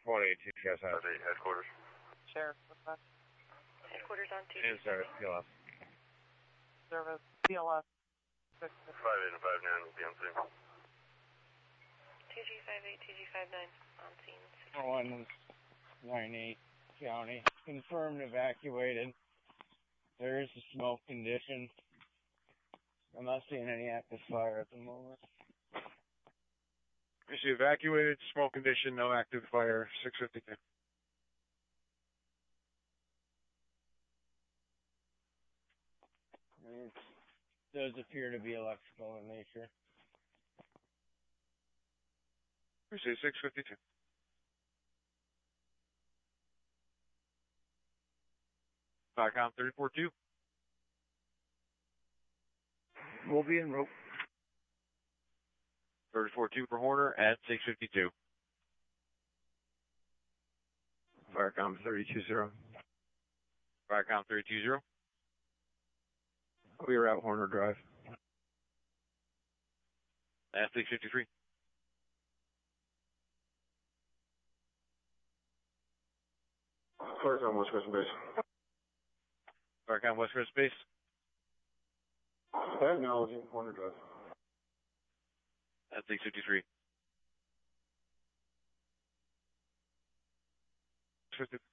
182 KSI. Headquarters. Sheriff, Headquarters on 2. And service, PLS. service, PLS. 58 and 59 will be on scene. 2G58, 2G59 on scene. 198 County. Confirmed evacuated. There is a smoke condition. I'm not seeing any active fire at the moment. You see evacuated, smoke condition, no active fire, 652. It does appear to be electrical in nature. You see 652. Viacom 34-2. We'll be en route. 34-2 for Horner at 652. Viacom 32-0. Viacom 320. We are at Horner Drive. At 653. Viacom West Coast Base. Viacom West Coast Base. Acknowledging Horner Drive. At 653.